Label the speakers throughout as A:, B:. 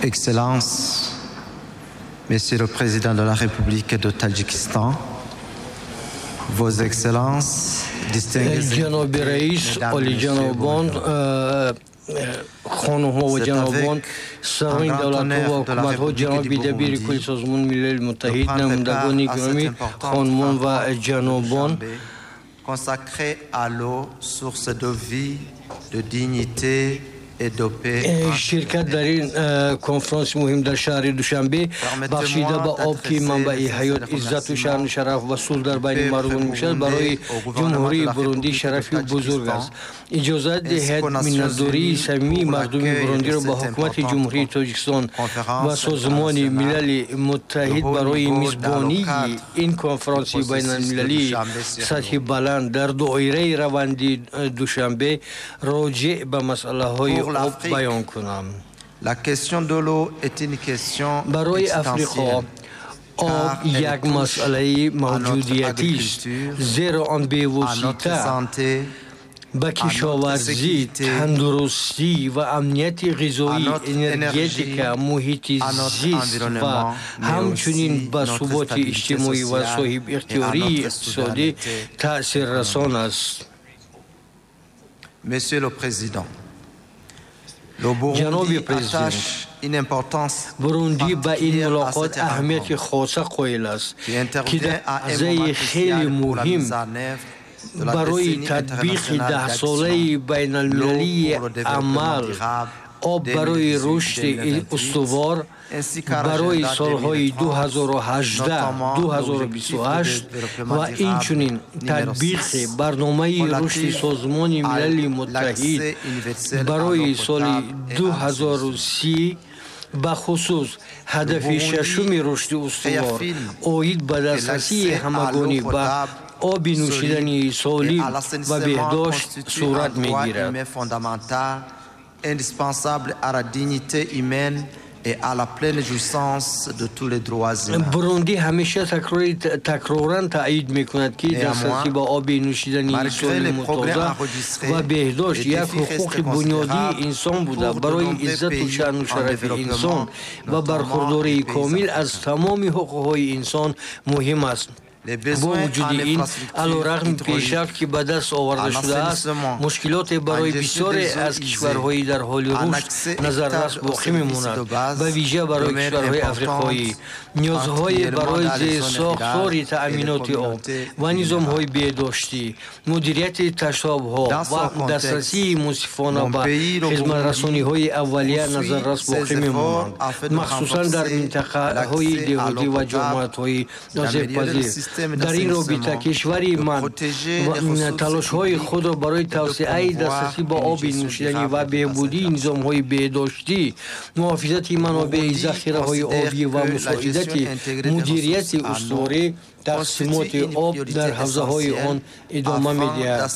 A: Excellences, Monsieur le Président de la République de Tadjikistan, Vos Excellences, distingués
B: جناب رئیس، عالی جنابان، خانم‌ها و جنابان، سران دولت‌ها و حکومت‌ها، جناب دبیر کل سازمان ملل متحد، نمایندگان گرامی، خانمان و جنابان،
A: consacré à l'eau, source de vie, de dignité et de paix.
B: شرکت در این کنفرانس مهم در شهر دوشنبه بخشیده به آب که منبع حیات، عزت و شان شرف و صلح در بین مردم میشد، برای جمهوری بروندی شرفی بزرگ است. اجازه دهید منتظری صمیمی مردم بروندی را با حکومت جمهوری تاجیکستان و سازمان ملل متحد برای میزبانی این کنفرانس بین المللی سطح بلند در دایره روندی دوشنبه راجع به مسئله های بیان کنم.
A: La question de l'eau est une question
B: برای افریقا آب یک مسئله موجودیتی است، زیرا آن به واسطه به کشاورزی، تندرستی و امنیت غذایی، انرژتیک، محیط زیست و همچنین به ثبات اجتماعی و صاحب اختیاری اقتصادی تأثیر رسان است.
A: Monsieur le Président,
B: جناب پرزیدنت، بروندی به این ملاقات اهمیت خاصه قائل است که لحظه خیلی مهم برای تطبیق 10 ساله بین المللی عمل آب برای رشد استوار برای سالهای 2018-2028 و اینچنین تطبیق برنامه رشد سازمان ملل متحد برای سال 2030 به خصوص هدف ششم رشد استوار آید به دسترسی همگانی به آب نوشیدنی سالم و بهداشت صورت میگیرد.
A: indispensable à la dignité humaine et à la pleine jouissance de tous les droits humains.
B: بروندی همیشه تکرارا تایید میکند که دسترسی به آب نوشیدنی سالم و تازه و بهداشت یک حقوق بنیادی انسان بوده. برای عزت و شأن و شرف انسان و برخورداری کامل از تمام حقوق‌های انسان مهم است. با وجود این، علیرغم پیشرفت که به دست آورده شده است، مشکلات برای بسیاری از کشورهای در حال رشد نظررس باقی میماند، و ویژه برای کشورهای افریقایی. نیازهای برای ساختار تأمینات آب و نظامهای بهداشتی، مدیریت تشابه‌ها و دسترسی منصفانه به خدمت‌رسانی‌های اولیه نظررس باقی میماند، مخصوصا در منطقه‌های دهاتی و جامعه‌های آسیب‌پذیر. در این رابطه کشوری من تلاش‌های خود را برای توسعه دسترسی به آب نوشیدنی و بهبودی نظام‌های بهداشتی، محافظت منابع ذخیره‌های آبی و مساعدت مدیریت استواری تقسیمات آب در حوزه‌های آن ادامه می‌دهد.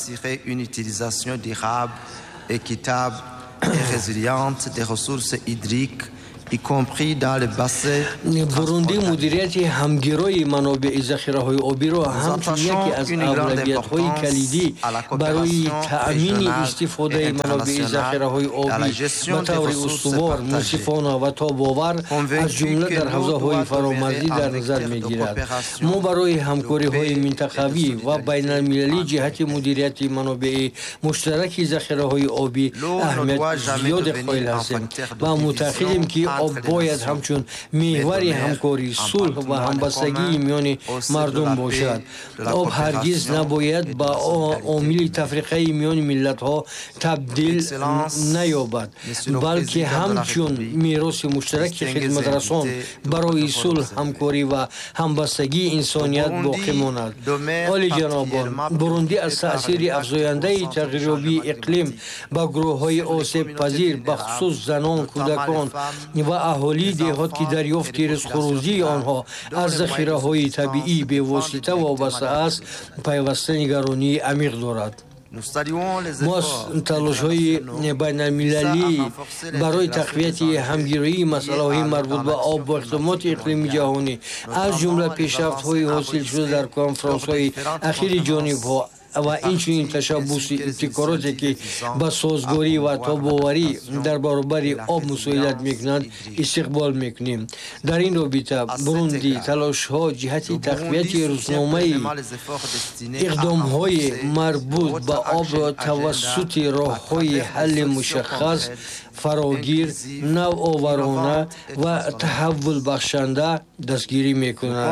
B: بروندی مدیریت همگرای منابع ذخیره‌های آبی را همچون یکی از اولویت‌های کلیدی برای تأمین استفاده منابع ذخیره‌های آبی به طور استوار، منصفانه و تاب‌آور از جمله در حوزه‌های فرامرزی در نظر می‌گیرد. ما برای همکاری‌های منطقوی و بین‌المللی جهت مدیریت منابع مشترک ذخیره‌های آبی اهمیت زیاد قائل هستیم و معتقدیم که آب باید همچون محور همکاری، صلح و همبستگی میان مردم باشد. آب هرگز نباید به عامل تفریقه میان ملت‌ها تبدیل نیابد، بلکه همچون میراث مشترک خدمترسان برای صلح، همکاری و همبستگی انسانیت باقی ماند. عالی جنابان، بروندی از تأثیر افزاینده تغییرآبی اقلیم به گروه‌های آسیب پذیر، به خصوص زنان، کودکان و اهالی دهات که دریافت رزق‌خوری آنها از ذخیره‌های طبیعی به واسطه وابسته است، پیوسته نگرانی عمیق دارد. ما تلاش‌های بین‌المللی برای تقویت همگیری مسائل مربوط به آب و اقدامات اقلیمی جهانی از جمله پیشرفت‌های حاصل شده در کنفرانس‌های اخیر جانب‌ها ва инчунин tashabbusi ibtikoroте ки ба созгорӣ ва тобоварӣ дар баробари об мусоидат мекунанд истиқбол мекунем. дар ин робита бурунди талошҳо ҷиҳати тақвияти рӯзномаи иқдомҳои марбут ба обро тавассути роҳҳои ҳалли мушаххас, фарогир, навоварона ва таҳаввулбахшанда дастгирӣ мекунад.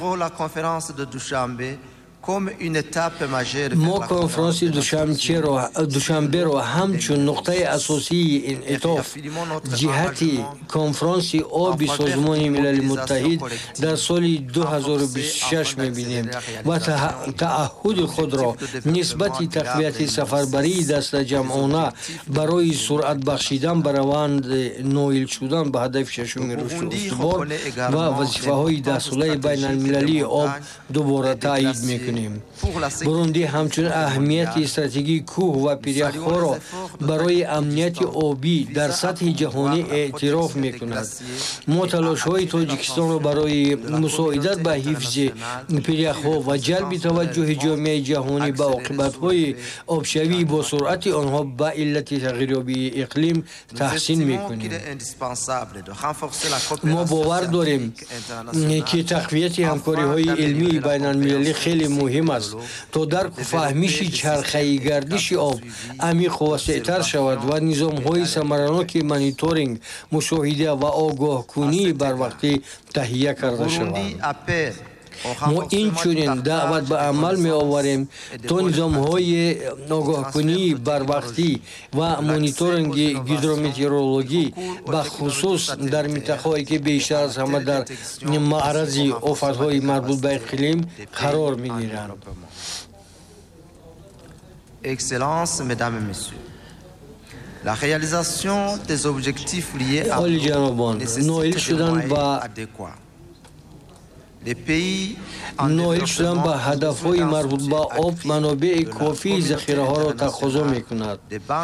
B: мо конферонси душанберо ҳамчун нуқтаи асосии инъитоф ҷиҳати конферонси оби Созмони Милали Муттаҳид дар соли 2026 мебинем ва таъаҳуди худро нисбати тақвияти сафарбарии дастаҷамъона барои суръат бахшидан ба раванди ноил шудан ба ҳадафи шашуми рушду устувор ва вазифаҳои даҳсолаи байналмилалии об дубора таъйид мекунем. бурунди ҳамчун аҳамияти стратегии кӯҳ ва пиряхҳоро барои амнияти обӣ дар сатҳи ҷаҳонӣ эътироф мекунад. мо талошҳои Тоҷикистонро барои мусоидат ба ҳифзи пиряхҳо ва ҷалби таваҷҷӯҳи ҷомеаи ҷаҳонӣ ба оқибатҳои обшавӣ бо суръати онҳо ба иллати тағйирёбии иқлим таҳсин мекунем. мо бовар дорем ки тақвияти ҳамкориҳои илмии байналмилалӣ хеле муҳим аст то дарку фаҳмиши чархаи гардиши об амиқу васеътар шавад ва низомҳои самараноки мониторинг, мушоҳида ва огоҳкунии барвақтӣ таҳия карда шаванд. мо инчунин даъват ба амал меоварем то низомҳои огоҳкунии барвақтӣ ва мониторинги гидрометеорологӣ ба хусус дар минтақаҳое ки бештар аз ҳама дар маърази офатҳои марбут ба иқлим қарор мегиранд.
A: Excellences, Mesdames et Messieurs, la réalisation des objectifs liés à l'eau nécessite des moyens adéquats.
B: ноил шудан ба ҳадафҳои марбут ба об манобеъи кофии захираҳоро тақозо мекунад.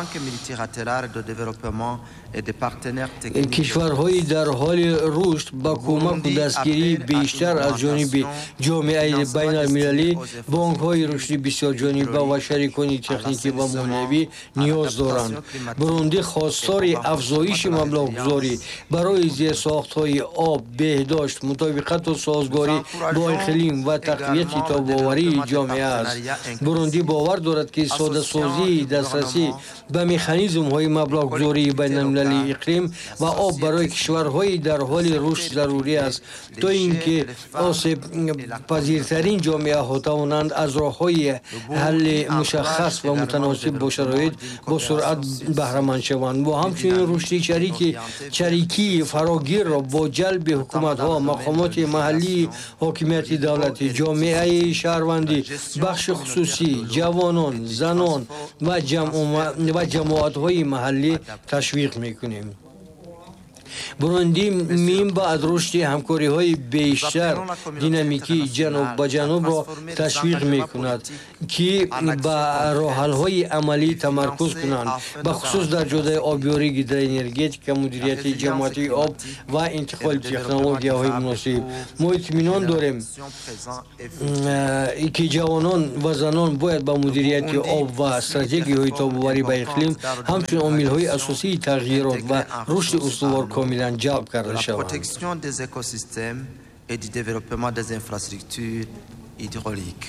B: кишварҳои дар ҳоли рушд ба кӯмаку дастгирии бештар аз ҷониби ҷомеаи байналмилалӣ, бонкҳои рушди бисёрҷониба ва шарикони техникӣ ва молиявӣ ниёз доранд. бурунди хостори афзоиши маблағгузорӣ барои зерсохтҳои об, беҳдошт, мутобиқату созгорӣ бо иқлим ва тақвияти тобоварии ҷомеа аст. бурунди бовар дорад ки содасозии дастрасӣ ба механизмҳои маблағгузории байналмилалии иқлим ва об барои кишварҳои дар ҳоли рушд зарурӣ аст, то ин ки осебпазиртарин ҷомеаҳо тавонанд аз роҳҳои ҳалли мушаххас ва мутаносиб бо шароит бо суръат баҳраманд шаванд. мо ҳамчунин рушди чарикии фарогирро бо ҷалби ҳукуматҳо, мақомоти маҳаллии ҳокимияти давлатӣ, ҷомеаи шаҳрвандӣ, бахши хусусӣ, ҷавонон, занон ва ҷамоатҳои маҳаллӣ ташвиқ мекунем. бурунди мин баъд рушди ҳамкориҳои бештар динамикии ҷануб ба ҷанубро ташвиқ мекунад ки ба роҳҳалҳои амалӣ тамаркуз кунанд, бахусус дар ҷодаи обёрӣ, гидроэнергетика, мудирияти ҷамоатии об ва интиқоли технологияҳои муносиб. мо итминон дорем ки ҷавонон ва занон бояд ба мудирияти об ва стратегияҳои тобоварӣ ба иқлим ҳамчун омилҳои асосии тағйирот ва рушди устувор камилан ҷалб карда шаванд.
A: La protection des écosystèmes et du développement des infrastructures hydrauliques.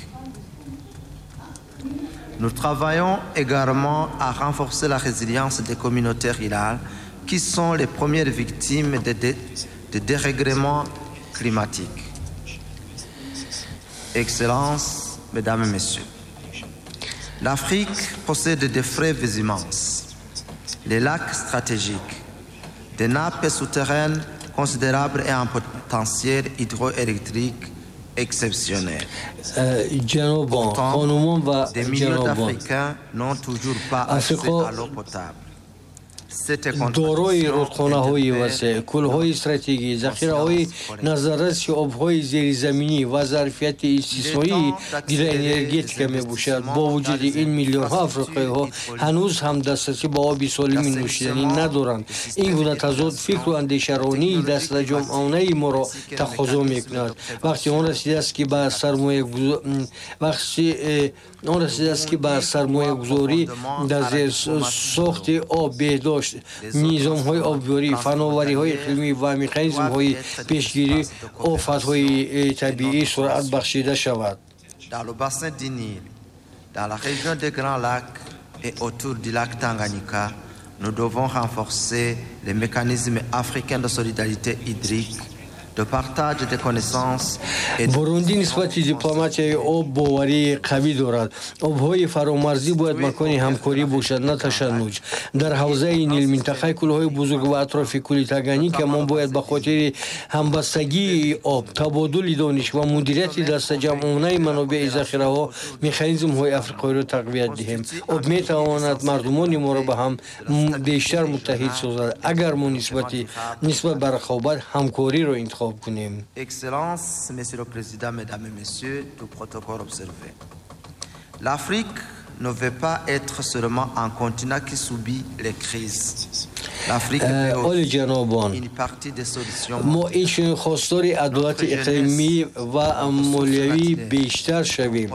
A: Nous travaillons également à renforcer la résilience des communautés rurales qui sont les premières victimes des dérèglements climatiques. Excellences, Mesdames et Messieurs, l'Afrique possède des fleuves immenses, les lacs stratégiques, des nappes souterraines considérables et un potentiel hydroélectrique exceptionnel. Pourtant, des millions d'Africains n'ont toujours pas accès à l'eau potable.
B: дорои рудхонаҳои васеъ, кӯлҳои стратегӣ, захираҳои назарраси обҳои зеризаминӣ ва зарфияти истисноии гидроэнергетика мебошад. Бо вуҷуди ин миллионҳо африқоиҳо ҳанӯз ҳам дастрасӣ ба оби солими нӯшиданӣ надоранд. Ин гуна тазод фикру андешаронии дастаҷамонаи моро тақозо мекунад. Вақти он расидааст ки ба сармоягузорӣ дар зерсохти об, беҳдошт, низомҳои оббёрӣ, фановариҳои иқлимӣ ва механизмҳои пешгирии офатҳои табиӣ суръат бахшида шавад.
A: Dans le bassin du Nil, dans la région des Grands Lacs et autour du lac Tanganyika, nous devons renforcer les mécanismes africains de solidarité hydrique, de partage des connaissances et
B: бурунди нисбати дипломатияи об боварии қавӣ дорад. Обҳои фаромарзӣ бояд макони ҳамкорӣ бошад, на ташаннуҷ. Дар ҳавзаи Нил, минтақаи кӯлҳои бузург ва атрофи кӯли Танганьика мо бояд ба хотири ҳамбастагии об, табодули дониш ва мудирияти дастаҷамонаи манобеъи захираҳо механизмҳои африқоиро тақвият диҳем. Об метавонад мардумони моро ба ҳам бештар муттаҳид созад, агар мо нисбат ба рақобат ҳамкориро интихоб کنیم.
A: Excellence, Monsieur le Président, Mesdames et Messieurs, tout protocole observé. L'Afrique ne veut pas être seulement un continent qui subit les crises. L'Afrique est aussi une partie des solutions.
B: ما این خواستار عدالت اقلیمی و مالیوی بیشتر شویم.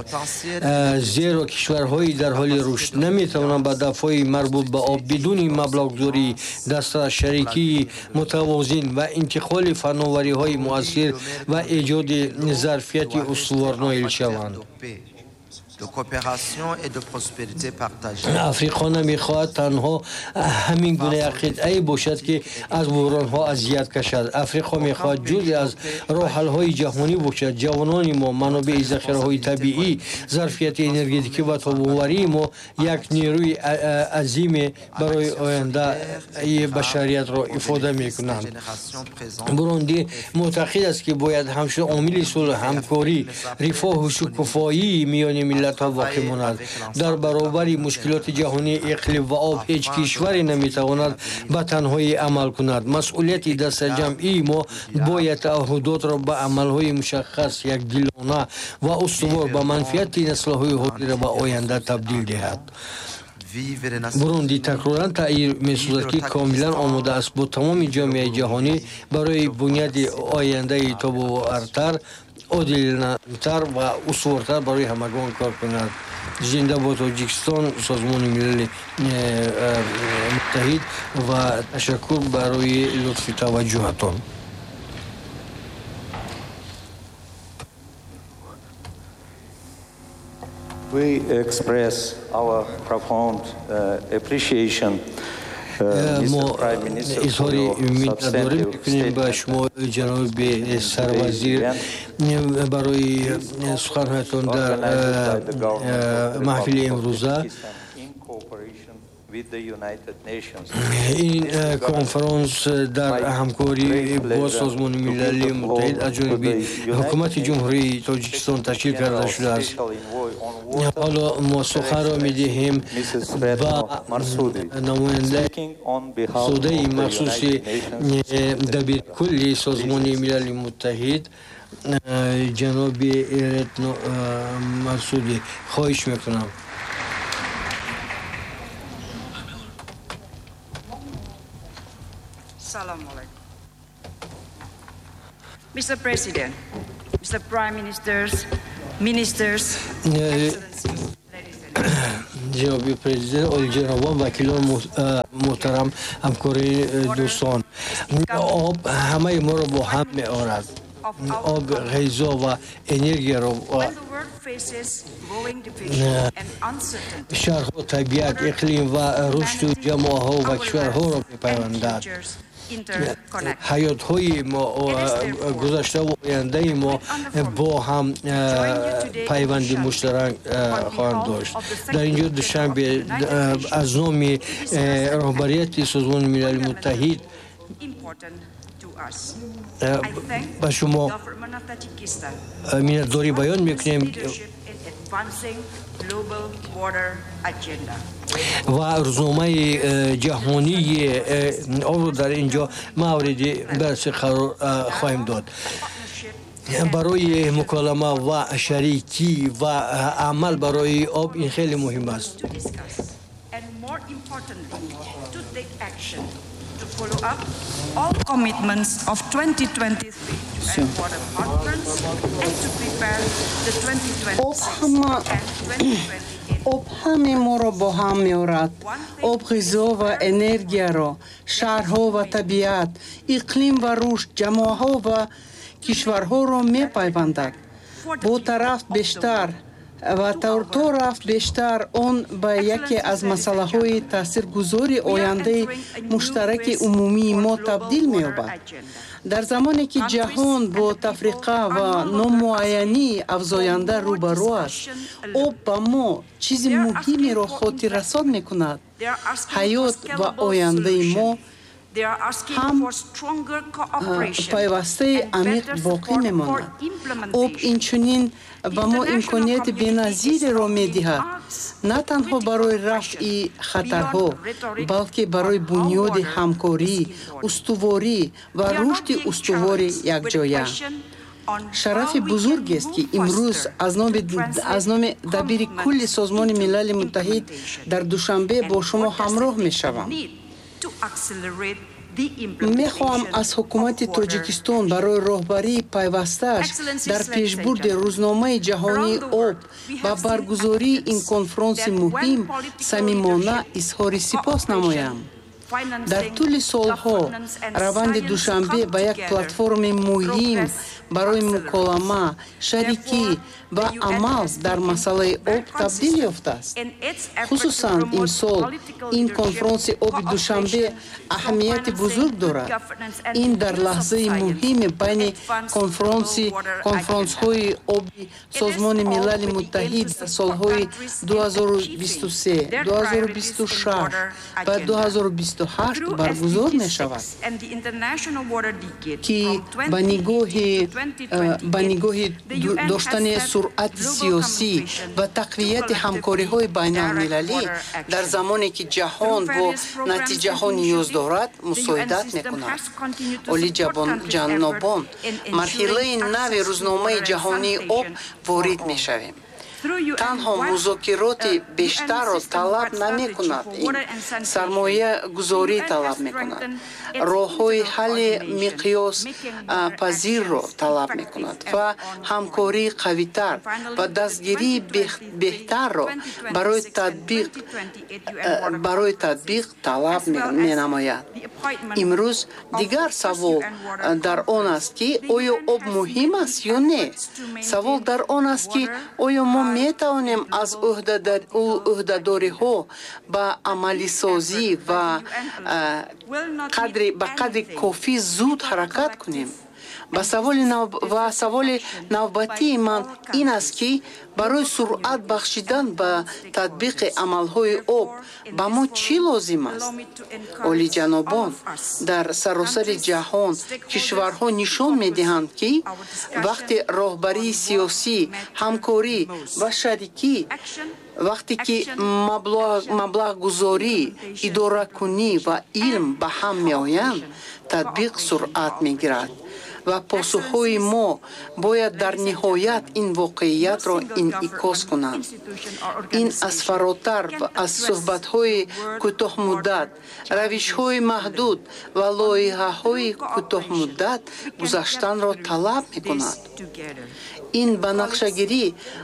B: زیرا کشورهای در حال رشد نمیتوانند با دفعه مربوط به آب بدون مبلغ‌گذاری، دست شریکی متوازن و انتقال فناوری‌های مؤثر و ایجاد ظرفیت استوار نایل شوند.
A: de coopération et de prospérité partagée.
B: افریقا نمیخواهد تنها همین گونه عقیده باشد که از بحران‌ها اذیت کشد. افریقا میخواهد جزئی از راه‌حل‌های جهانی باشد. جوانان ما، منابع ذخیره‌های طبیعی، ظرفیت انرژتیکی و تاب‌آوری ما یک نیروی عظیم برای آینده بشریت را افاده میکنند. بروندی معتقد است که باید همچون عامل صلح، همکاری، رفاه و شکوفایی میان ملت‌ها واقع ماند. در برابر مشکلات جهانی اقلیم و آب هیچ کشوری نمیتواند به تنهایی عمل کند. مسئولیت دست جمعی ما باید تعهدات را به عمل‌های مشخص، یکدلانه و استوار به منفعت نسل‌های حاضر و آینده تبدیل دهد. برونди такраран таъйир месозад ки комилан омода аст бо тамоми ҷомеаи ҷаҳонӣ барои бунёди ояндаи тобовартар, одиланатар ва устувортар барои ҳамагон кор кунад. Зинда бо Тоҷикистон, Созмони Милали Муттаҳид ва ташаккур барои лутфи таваҷҷӯҳатон.
C: We express our profound appreciation.
B: ما اظهار minnatdorӣ می‌کنیم به شما جناب سروزیر برای سخن‌هایتان در محفل امروزه. این کنفرانس در همکاری با سازمان ملل متحد از جانب حکومت جمهوری تاجیکستان تشکیل کرده شده است. حالا ما سخن را می‌دهیم با نماینده سوده مخصوص دبیر کل سازمان ملل متحد جناب ایرت مسعودی. خواهش میکنم.
D: Assalamu alaikum. Mr. President, Mr. Prime Ministers, Ministers, Excellencies, ladies and gentlemen.
B: جناب پرزیدنت، عالی جنابان، وکیلان محترم، همکاری دوستان، آب همه ما را با هم می‌آورد. آب غذا و انرژی را شهرها، طبیعت، اقلیم و رشد و جامعه‌ها و کشورها را می‌پیوندد. حیات‌های ما، گذشته و آینده ما با هم پیوندی مشترک خواهند داشت. در اینجا دوشنبه از نام رهبریت سازمان ملل متحد به شما minnatdorӣ بیان میکنیم
D: advancing global water agenda.
B: ва рӯзномаи ҷаҳонии обро дар инҷо мавриди барси қарор хоҳем дод. барои муколама ва шарикӣ ва амал барои об ин хеле муҳим аст.
D: Follow up all commitments of 2023 UN Water Conference and to prepare the 2026 and 2028.
E: об ҳаме моро бо ҳам меорад. об ғизо ва энергияро, шаҳрҳо ва табиат, иқлим ва рушд, ҷамоаҳо ва кишварҳоро мепайвандад. бо тарафт бештар ва то рафт бештар он ба яке аз масъалаҳои таъсиргузори ояндаи муштараки умумии мо табдил меёбад. дар замоне ки ҷаҳон бо тафриқа ва номуайянии афзоянда рӯбарӯ аст, об ба мо чизи муҳимеро хотиррасон мекунад. ҳаёт ва ояндаи мо ҳам пайвастаи амиқ боқӣ мемонад. об инчунин ба мо имконияти беназиреро медиҳад, на танҳо барои рафъи хатарҳо, балки барои бунёди ҳамкорӣ, устуворӣ ва рушди устувори якҷоя. шарафи бузургест ки имрӯз аз номи дабири кулли Созмони Милали Муттаҳид дар Душанбе бо шумо ҳамроҳ мешавам. мехоҳам аз ҳукумати Тоҷикистон барои роҳбарии пайвастааш дар пешбурди рӯзномаи ҷаҳонии об ва баргузории ин конфронси муҳим самимона изҳори сипос намоям. дар тӯли солҳо раванди Душанбе ба як платформаи муҳим барои муколама, шарикӣ ва амал дар масъалаи об табдил ёфтааст. хусусан имсол ин конфронси оби Душанбе аҳамияти бузург дорад. ин дар лаҳзаи муҳими байни конфронсҳои оби Созмони Милали Муттаҳид дар солҳои 2023, 2026 ва 2028 баргузор мешавад, ки ба нигоҳи доштани суръати сиёсӣ ва тақвияти ҳамкориҳои байналмилалӣ дар замоне ки ҷаҳон бо натиҷаҳо ниёз дорад мусоидат мекунад. олиҷанобон, марҳилаи нави рӯзномаи ҷаҳонии об ворид мешавем. танҳо музокироти бештарро талаб намекунад, ин сармоягузорӣ талаб мекунад, роҳҳои ҳалли миқёс пазирро талаб мекунад ва ҳамкории қавитар ва дастгирии беҳтарро барои татбиқ талаб менамояд. имрӯз дигар савол дар он аст ки оё об муҳим аст ё не? савол дар он аст ки оё мо метавонем аз ӯҳдадориҳо ба амалисозӣ ва ба қадри кофӣ зуд ҳаракат кунем? саволи навбатии ман ин аст ки барои суръат бахшидан ба татбиқи амалҳои об ба мо чӣ лозим аст? олиҷанобон, дар саросари ҷаҳон кишварҳо нишон медиҳанд ки вақти роҳбарии сиёсӣ, ҳамкорӣ ва шарикӣ, вақте ки маблағгузорӣ, идоракунӣ ва илм ба ҳам меоянд, татбиқ суръат мегирад ва посухҳои мо бояд дар ниҳоят ин воқеиятро инъикос кунанд. ин аз фаротар аз суҳбатҳои кӯтоҳмуддат, равишҳои маҳдуд ва лоиҳаҳои кӯтоҳмуддат гузаштанро талаб мекунад. ин ба нақшагирӣ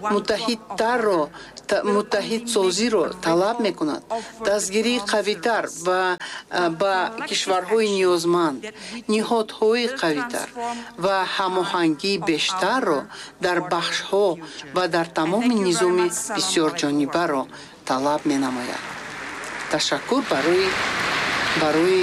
E: муттаҳидсозиро талаб мекунад, дастгирии қавитар ба кишварҳои ниёзманд, ниҳодҳои қавитар ва ҳамоҳангии бештарро дар бахшҳо ва дар тамоми низоми бисёрҷонибаро талаб менамояд. ташаккур барои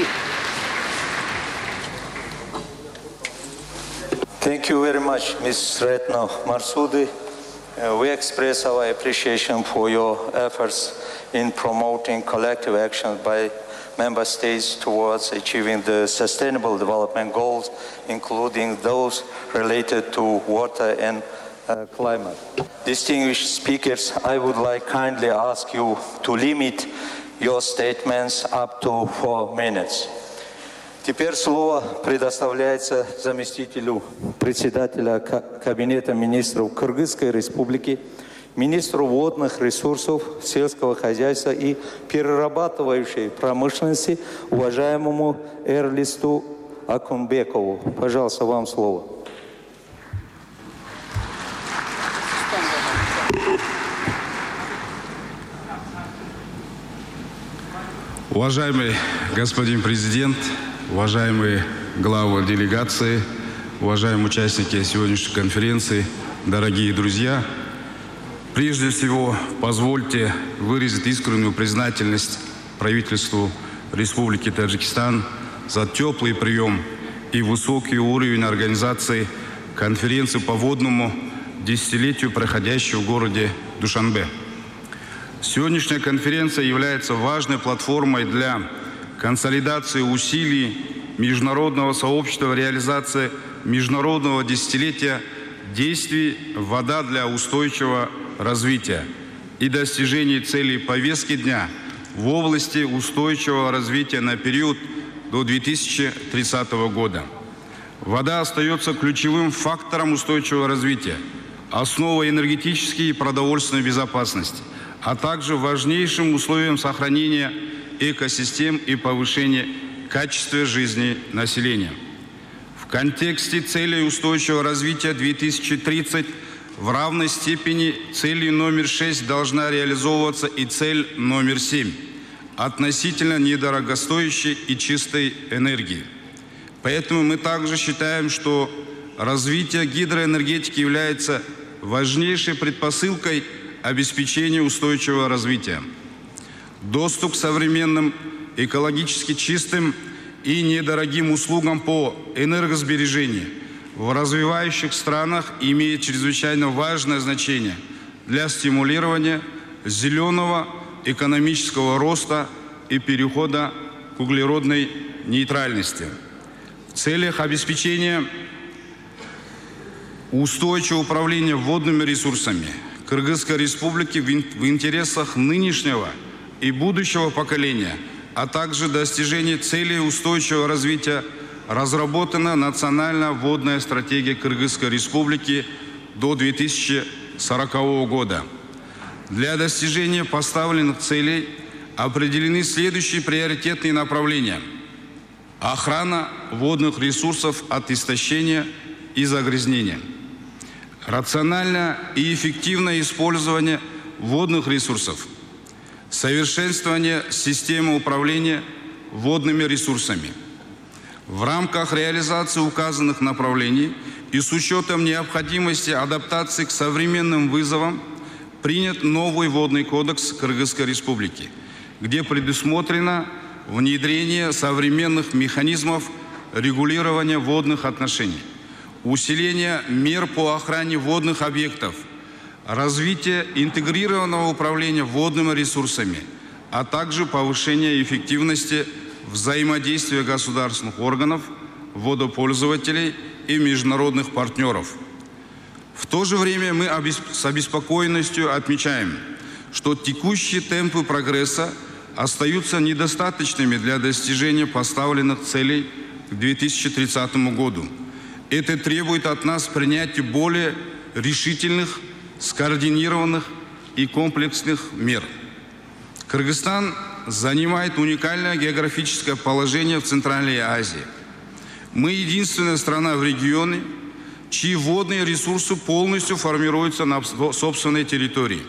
C: Thank you very much, Ms. Retno Marsudi. We express our appreciation for your efforts in promoting collective action by member states towards achieving the Sustainable Development Goals, including those related to water and climate. Distinguished speakers, I would like kindly ask you to limit your statements up to 4 minutes. Теперь слово предоставляется заместителю председателя Кабинета министров Кыргызской Республики, министру водных ресурсов, сельского хозяйства и перерабатывающей промышленности, уважаемому Эрлисту Акунбекову. Пожалуйста, вам слово.
F: Уважаемый господин президент, уважаемые главы делегации, уважаемые участники сегодняшней конференции, дорогие друзья, прежде всего позвольте выразить искреннюю признательность правительству Республики Таджикистан за теплый прием и высокий уровень организации конференции по водному десятилетию, проходящей в городе Душанбе. Сегодняшняя конференция является важной платформой для консолидации усилий международного сообщества в реализации международного десятилетия действий «Вода для устойчивого развития» и достижений целей повестки дня в области устойчивого развития на период до 2030 года. Вода остается ключевым фактором устойчивого развития, основой энергетической и продовольственной безопасности, а также важнейшим условием сохранения экосистем и повышения качества жизни населения. В контексте целей устойчивого развития 2030 в равной степени целью номер 6 должна реализовываться и цель номер 7 относительно недорогостоящей и чистой энергии. Поэтому мы также считаем, что развитие гидроэнергетики является важнейшей предпосылкой обеспечения устойчивого развития. Доступ к современным, экологически чистым и недорогим услугам по энергосбережению в развивающих странах имеет чрезвычайно важное значение для стимулирования зеленого экономического роста и перехода к углеродной нейтральности. В целях обеспечения устойчивого управления водными ресурсами Кыргызской Республики в интересах нынешнего и будущего поколения, а также достижения целей устойчивого развития разработана национальная водная стратегия Кыргызской Республики до 2040 года. Для достижения поставленных целей определены следующие приоритетные направления: охрана водных ресурсов от истощения и загрязнения, рациональное и эффективное использование водных ресурсов, совершенствование системы управления водными ресурсами. В рамках реализации указанных направлений и с учетом необходимости адаптации к современным вызовам принят новый водный кодекс Кыргызской Республики, где предусмотрено внедрение современных механизмов регулирования водных отношений, усиление мер по охране водных объектов, развитие интегрированного управления водными ресурсами, а также повышение эффективности взаимодействия государственных органов, водопользователей и международных партнеров. В то же время мы с обеспокоенностью отмечаем, что текущие темпы прогресса остаются недостаточными для достижения поставленных целей к 2030 году. Это требует от нас принятия более решительных, скоординированных и комплексных мер. Кыргызстан занимает уникальное географическое положение в Центральной Азии. Мы единственная страна в регионе, чьи водные ресурсы полностью формируются на собственной территории.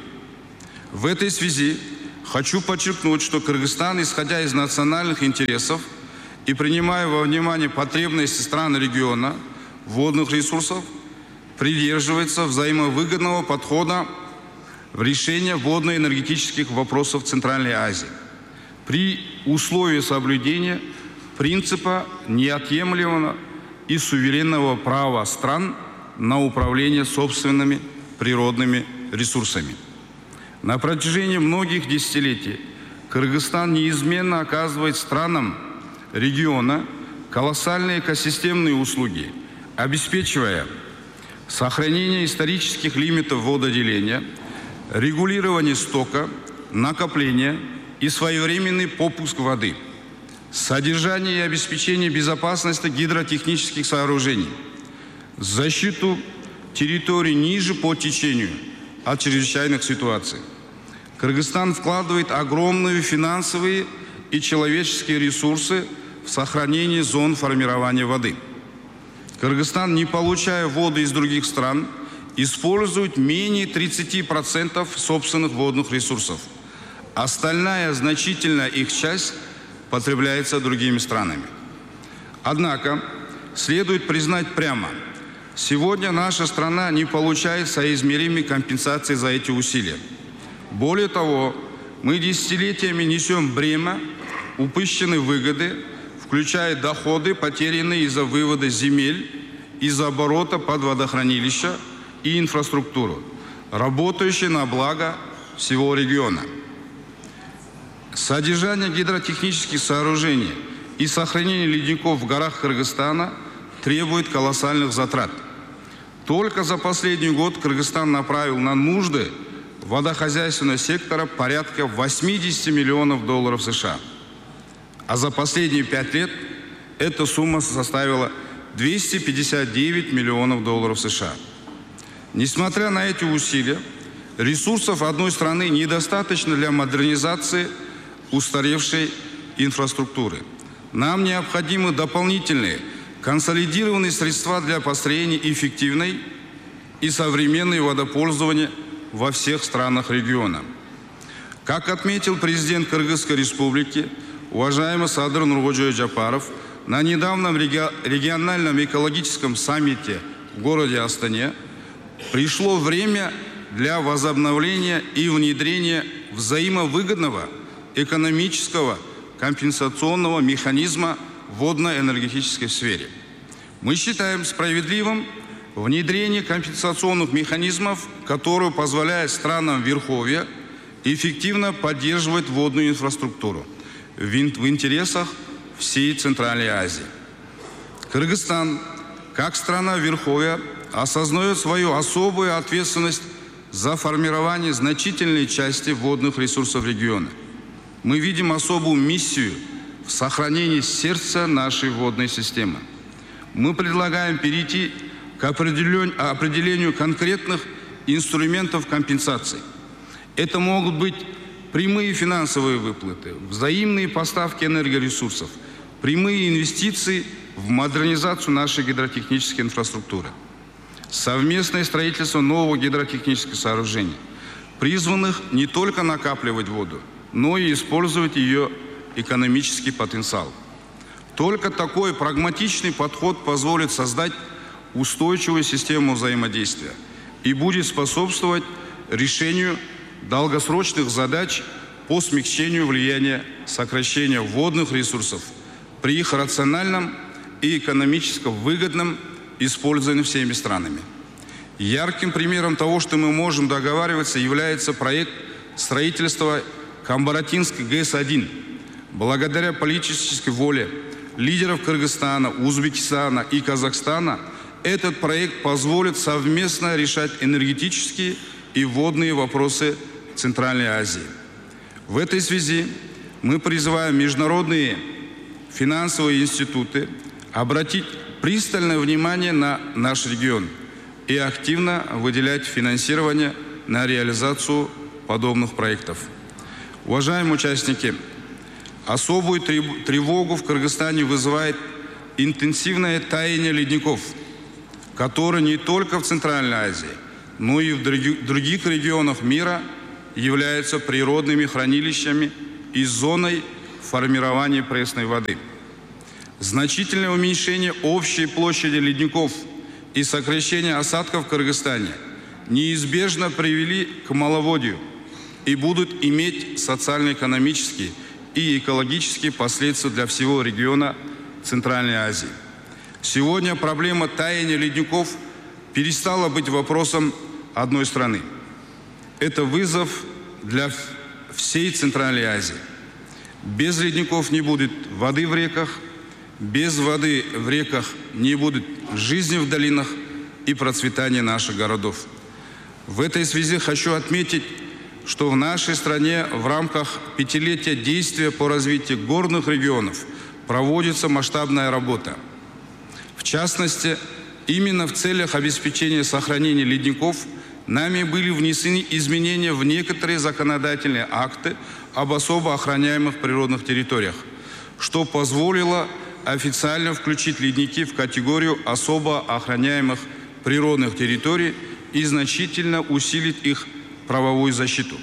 F: В этой связи хочу подчеркнуть, что Кыргызстан, исходя из национальных интересов и принимая во внимание потребности стран региона водных ресурсов, придерживается взаимовыгодного подхода в решении водно-энергетических вопросов Центральной Азии при условии соблюдения принципа неотъемлемого и суверенного права стран на управление собственными природными ресурсами. На протяжении многих десятилетий Кыргызстан неизменно оказывает странам региона колоссальные экосистемные услуги, обеспечивая сохранение исторических лимитов вододеления, регулирование стока, накопления и своевременный попуск воды, содержание и обеспечение безопасности гидротехнических сооружений, защиту территорий ниже по течению от чрезвычайных ситуаций. Кыргызстан вкладывает огромные финансовые и человеческие ресурсы в сохранение зон формирования воды. Кыргызстан, не получая воду из других стран, использует менее 30% собственных водных ресурсов. Остальная значительная их часть потребляется другими странами. Однако, следует признать прямо, сегодня наша страна не получает соизмеримой компенсации за эти усилия. Более того, мы десятилетиями несем бремя упущенной выгоды, включая доходы, потерянные из-за вывода земель, из-за оборота под водохранилища и инфраструктуру, работающие на благо всего региона. Содержание гидротехнических сооружений и сохранение ледников в горах Кыргызстана требует колоссальных затрат. Только за последний год Кыргызстан направил на нужды водохозяйственного сектора порядка 80 миллионов долларов США. А за последние 5 лет эта сумма составила 259 миллионов долларов США. Несмотря на эти усилия, ресурсов одной страны недостаточно для модернизации устаревшей инфраструктуры. Нам необходимы дополнительные консолидированные средства для построения эффективной и современной водопользования во всех странах региона. Как отметил президент Кыргызской республики, уважаемый Садыр Нуркожоевич Жапаров, на недавнем региональном экологическом саммите в городе Астане пришло время для возобновления и внедрения взаимовыгодного экономического компенсационного механизма в водно-энергетической сфере. Мы считаем справедливым внедрение компенсационных механизмов, которые позволяют странам Верховья эффективно поддерживать водную инфраструктуру в интересах всей Центральной Азии. Кыргызстан, как страна Верховья, осознает свою особую ответственность за формирование значительной части водных ресурсов региона. Мы видим особую миссию в сохранении сердца нашей водной системы. Мы предлагаем перейти к определению конкретных инструментов компенсации. Это могут быть прямые финансовые выплаты, взаимные поставки энергоресурсов, прямые инвестиции в модернизацию нашей гидротехнической инфраструктуры, совместное строительство нового гидротехнического сооружения, призванных не только накапливать воду, но и использовать ее экономический потенциал. Только такой прагматичный подход позволит создать устойчивую систему взаимодействия и будет способствовать решению долгосрочных задач по смягчению влияния сокращения водных ресурсов при их рациональном и экономически выгодном использовании всеми странами. Ярким примером того, что мы можем договариваться, является проект строительства Камбаратинской ГЭС-1. Благодаря политической воле лидеров Кыргызстана, Узбекистана и Казахстана этот проект позволит совместно решать энергетические и водные вопросы Центральной Азии. В этой связи мы призываем международные финансовые институты обратить пристальное внимание на наш регион и активно выделять финансирование на реализацию подобных проектов. Уважаемые участники, особую тревогу в Кыргызстане вызывает интенсивное таяние ледников, которые не только в Центральной Азии, но и в других регионах мира являются природными хранилищами и зоной формирования пресной воды. Значительное уменьшение общей площади ледников и сокращение осадков в Кыргызстане неизбежно привели к маловодью и будут иметь социально-экономические и экологические последствия для всего региона Центральной Азии. Сегодня проблема таяния ледников перестала быть вопросом одной страны. Это вызов для всей Центральной Азии. Без ледников не будет воды в реках, без воды в реках не будет жизни в долинах, и процветания наших городов. В этой связи хочу отметить, что в нашей стране в рамках пятилетия действия по развитию горных регионов проводится масштабная работа. В частности, именно в целях обеспечения сохранения ледников нами были внесены изменения в некоторые законодательные акты об особо охраняемых природных территориях, что позволило официально включить ледники в категорию особо охраняемых природных территорий и значительно усилить их правовую защиту.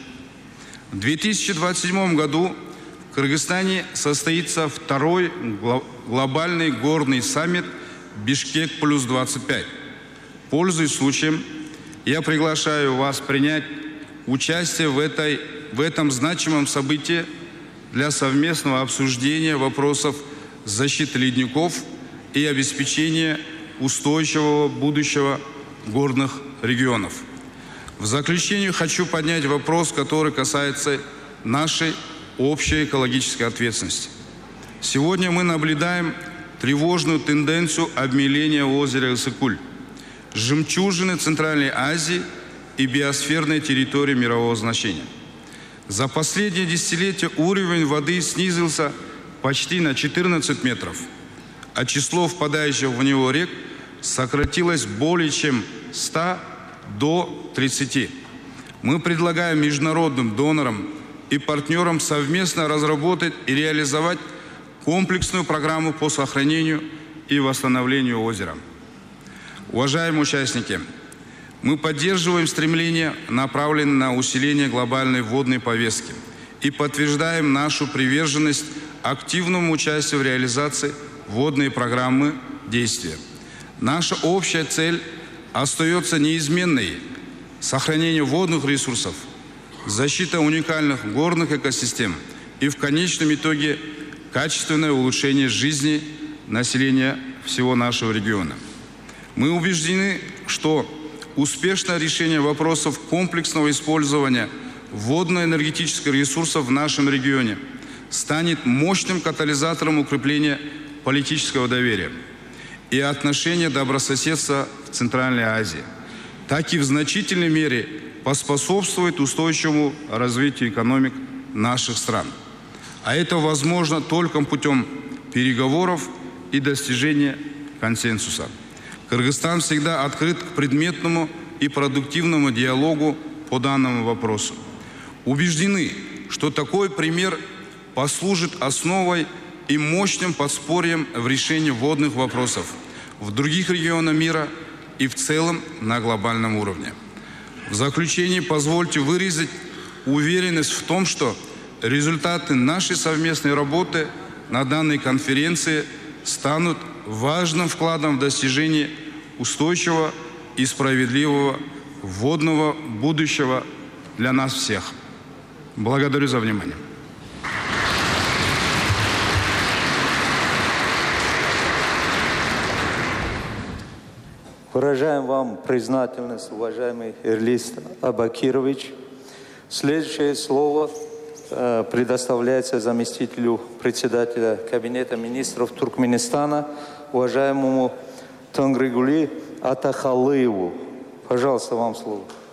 F: В 2027 году в Кыргызстане состоится второй глобальный горный саммит «Бишкек плюс 25». Пользуясь случаем, я приглашаю вас принять участие в этом значимом событии для совместного обсуждения вопросов защиты ледников и обеспечения устойчивого будущего горных регионов. В заключение хочу поднять вопрос, который касается нашей общей экологической ответственности. Сегодня мы наблюдаем тревожную тенденцию обмеления озера Ысык-Куль, жемчужины Центральной Азии и биосферной территории мирового значения. За последние десятилетия уровень воды снизился почти на 14 метров, а число впадающих в него рек сократилось более чем 100 до 30. Мы предлагаем международным донорам и партнерам совместно разработать и реализовать комплексную программу по сохранению и восстановлению озера. Уважаемые участники, мы поддерживаем стремление, направленное на усиление глобальной водной повестки, и подтверждаем нашу приверженность активному участию в реализации водной программы действия. Наша общая цель остается неизменной – сохранение водных ресурсов, защита уникальных горных экосистем и в конечном итоге качественное улучшение жизни населения всего нашего региона. Мы убеждены, что успешное решение вопросов комплексного использования водно-энергетических ресурсов в нашем регионе станет мощным катализатором укрепления политического доверия и отношения добрососедства в Центральной Азии, так и в значительной мере поспособствует устойчивому развитию экономик наших стран. А это возможно только путем переговоров и достижения консенсуса. Кыргызстан всегда открыт к предметному и продуктивному диалогу по данному вопросу. Убеждены, что такой пример послужит основой и мощным подспорьем в решении водных вопросов в других регионах мира и в целом на глобальном уровне. В заключение позвольте выразить уверенность в том, что результаты нашей совместной работы на данной конференции станут важным вкладом в достижение устойчивого и справедливого водного будущего для нас всех. Благодарю за внимание.
C: Выражаем вам признательность, уважаемый Эрлис Абакирович. Следующее слово предоставляется заместителю председателя Кабинета министров Туркменистана, уважаемому Тангригули Атахалыеву. Пожалуйста, вам слово.